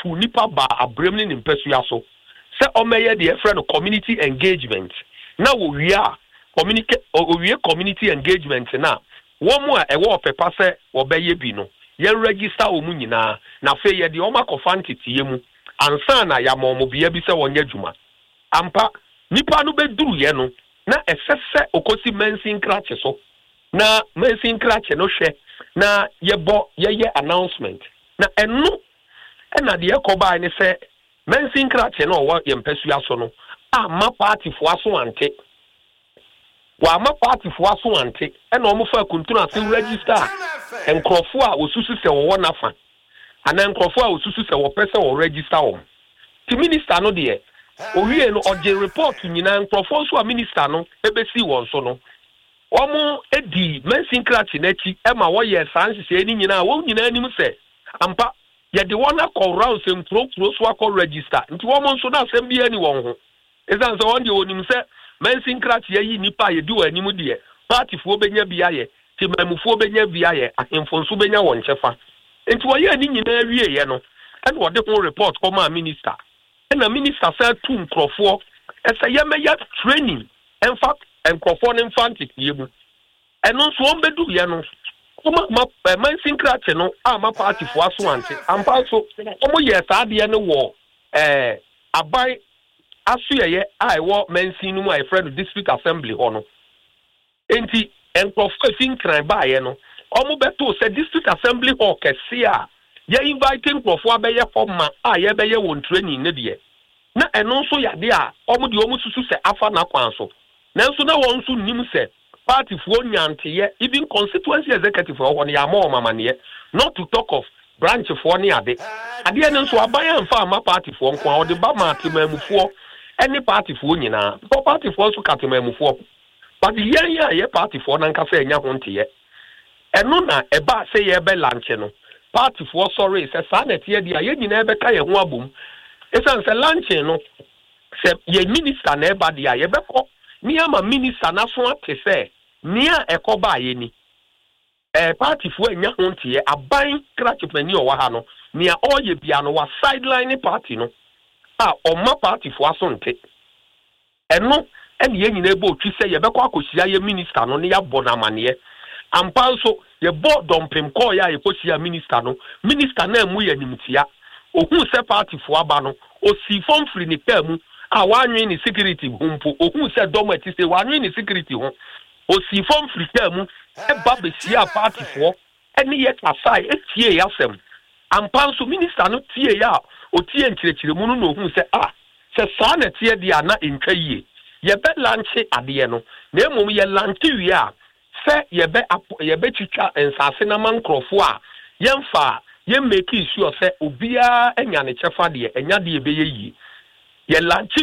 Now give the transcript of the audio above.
to nipa ba abremni ni mpesua so se omeye de friend community engagement na wo wia community engagement na wo mu a ewo pepa se wo beye bi no ye register o mu nyina na fe ye de o makofa ntetiye mu ansa na ya mo bia bi se wonye dwuma ampa nipa no beduru ye no na esese okosi mensin krache so na mensin krache no hwe na ye announcement na enu na de ekoba ni se mensin krache no wo ye mpesua so no ama party fo aso ante wa ama party fo aso ante na o mo fa kuntuna ase register enkrofo a osusu se wo nafa ana enkrofo a osusu se wo pese wo register wo ti minister no de owie no oje report nyina enkrofo so a minister no ebesi won so no omo edi mensin krache na chi ema wo ye sansese ni nyina wo nyina anim se ampa ye de wona call round se nkro so akọ register nti wo mo so na asem bia ni won ho ezan so won de onim se mensin krache yi nipa ye di wa anim de party fo benya bia ye ti mamufuo benya bia ye ahemfonso benya won chefa nti wo ye ni nyina awie ye no and wo de ho report come minister na minister say tu nkrofo ese ye meya training in fact nkrofo ne infantic ye mu eno so on bedu ye no kuma mensin krache no ama party fo aso ante ampa so omo ye saade ne wo abai aso ye I wo mensin mu my friend district assembly ho no enti nkrofo fin kran ba ye no omo beto se district assembly ho kese a ye inviting nkrofo abeye forma a ye beye won training ne de na eno so ya de a omo de omo susu se afa na kwan so na nso na won so nim se party fo nyante ye even constituency executive ho ya ma mama ne not to talk of branch fo ne ade ne nso aban amfa ama party fo nko a ode ba ma temamufo any party fo nyina party fo so katemamufo but ye party fo na nka fa enya ho nte eno na eba se ye be lunch no party fo sorry se sanet ye dia ye nyina ebe ka ye ho abom esan se lunch no se ye minister na eba dia ye be ko ni ama minister na so ate se nia ekoba ye ni party fo enya ho nte aban krachepani o wa ha no nia oye bia no wa sideline party no oma party fo aso nte eno ene ye nyina ebe otwi se ye be ko akosia ye minister no ne ya bonamane ampa so ye board dompem call ya ye kosia minister no minister na emu ye nimtia ohun se party fo aba no o si form free ni pemu wanwe ni security humpo ohun se domati se wanwe ni security ho o si form free pemu e ba be sia party fo ene ye kasai etie ya sem ampa so minister no tie ya o tie nkirekire mu no ohun se se sa na tie dia na entwa yie ye be lanche ade no na emom ye lanche wi a se ye be twitwa ensase na mankrofo a yemfa ye make sure se obia enya ne chefa de enya de be ye lanche